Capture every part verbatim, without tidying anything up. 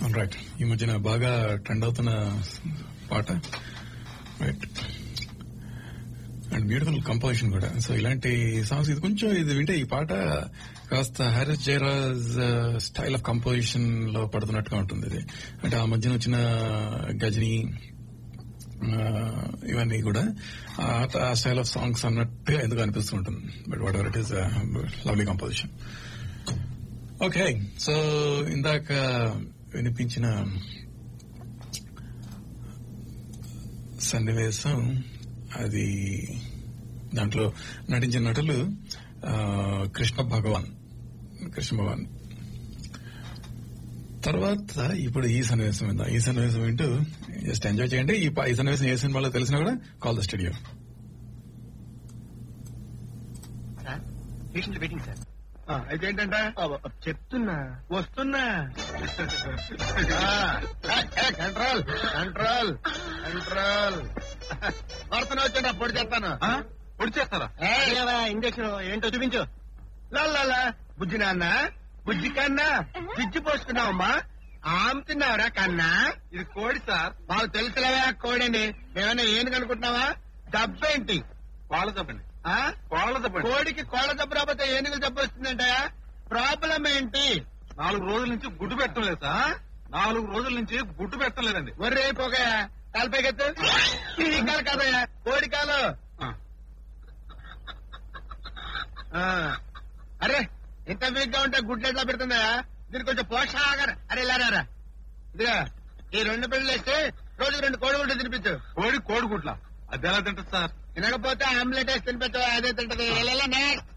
Right. ఈ మధ్యన బాగా ట్రెండ్ అవుతున్న పాట, రైట్, అండ్ బ్యూటిఫుల్ కంపోజిషన్ కూడా. సో ఇలాంటి సాంగ్స్, ఇది కొంచెం ఇది వింటే ఈ పాట కాస్త Harris Jayaraj style of composition లో పడుతున్నట్టుగా ఉంటుంది. ఇది అంటే ఆ మధ్యన వచ్చిన గజనీ ఇవన్నీ కూడా ఆ స్టైల్ ఆఫ్ సాంగ్స్ అన్నట్టుగా ఎందుకు అనిపిస్తూ ఉంటుంది. But what ever it is lovely composition. Okay, so ఇందాక వినిపించిన సన్నివేశం, అది దాంట్లో నటించిన నటులు కృష్ణ భగవాన్ కృష్ణ భగవాన్ తర్వాత ఇప్పుడు ఈ సన్నివేశం విందా. ఈ సన్నివేశం వింటూ జస్ట్ ఎంజాయ్ చేయండి. ఈ ఈ సన్నివేశం ఏ సినిమాలో తెలిసినా కూడా call the studio. Waiting sir. అయితే ఏంటంటే చెప్తున్నా, వస్తున్నా. Control control control. వస్తున్నా, వచ్చా పొడి చేస్తాను. పొడి చేస్తారా? ఇంజక్షన్ ఏంటో చూపించు. లాలా బుజ్జి నాన్న, బుజ్జి కన్నా బిజ్జి పోసుకున్నావమ్మా. ఆమె తిన్నావురా కన్నా? ఇది కోడి సార్. మాకు తెలుసులేవా కోడిని. మేమన్నా ఏనుగు అనుకుంటున్నావా? జబ్బేంటి? కోళ్ళ జబ్బని. కోళ్ళ జబ్బ. కోడికి కోళ్ళ జబ్బు రాకపోతే ఏనుగులు జబ్బు వస్తుందంట. ప్రాబ్లం ఏంటి? నాలుగు రోజుల నుంచి గుడ్డు పెట్టడం లేదు సార్. నాలుగు రోజుల నుంచి గుడ్డు పెట్టడం లేదండి. ఒర్రే పోగా కాలుపైకెత్తు. ఈ కాలు కాదయ్యా, కోడి కాలు. అరే ఇంత వీక్ గా ఉంటే గుడ్లు ఎట్లా పెడుతుందా? దీనికి కొంచెం పోషాగా. అరే ఇలారా, ఇదిగా ఈ రెండు పిల్లలు వేస్తే రోజుకి రెండు కోడిగుడ్లు తినిపించు. కోడి కోడిగుడ్ల అది ఎలా తింటది సార్? తినకపోతే ఆమ్లెట్ వేసి తినిపించు, అదే తింటది. నెక్స్ట్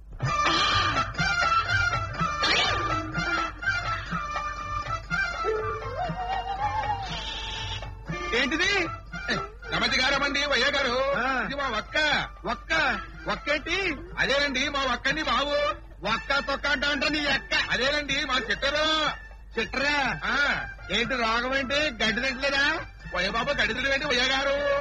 ఏంటిది? నమస్కారమండి వయ్య గారు. ఇది మా ఒక్క ఒక్క ఒక్కేంటి? అదేనండి మా ఒక్కండి బాబు. ఒక్క తొక్క అంటా నీ ఎక్క. అదేనండి మా చిట్టరు. చిట్టరా? ఏంటి రోగం ఏంటి? గడ్డి తింటలేదా? వయ్య బాబు గడ్డి తింటే వయ్య గారు.